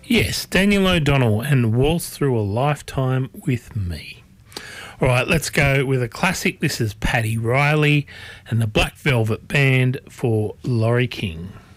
Yes, Daniel O'Donnell and Waltz Through a Lifetime with Me. All right, let's go with a classic. This is Paddy Riley and the Black Velvet Band for Laurie King.